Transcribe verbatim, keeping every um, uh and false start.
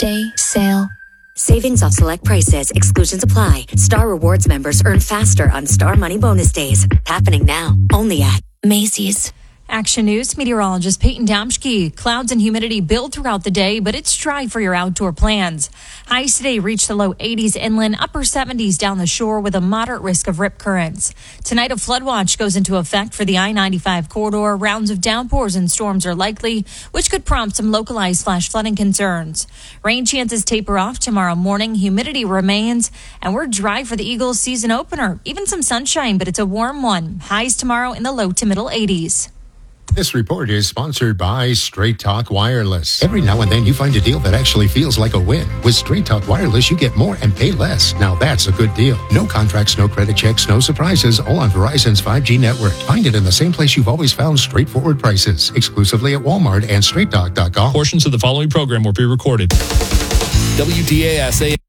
Day sale. Savings off select prices. Exclusions apply. Star Rewards members earn faster on Star Money Bonus Days. Happening now. Only at Macy's. Action News meteorologist Peyton Damschke. Clouds and humidity build throughout the day, but it's dry for your outdoor plans. Highs today reach the low eighties inland, upper seventies down the shore with a moderate risk of rip currents. Tonight, a flood watch goes into effect for the I ninety-five corridor. Rounds of downpours and storms are likely, which could prompt some localized flash flooding concerns. Rain chances taper off tomorrow morning. Humidity remains, and we're dry for the Eagles season opener. Even some sunshine, but it's a warm one. Highs tomorrow in the low to middle eighties. This report is sponsored by Straight Talk Wireless. Every now and then you find a deal that actually feels like a win. With Straight Talk Wireless, you get more and pay less. Now that's a good deal. No contracts, no credit checks, no surprises, all on Verizon's five G network. Find it in the same place you've always found straightforward prices. Exclusively at Walmart and straight talk dot com. Portions of the following program will be recorded. W D A S A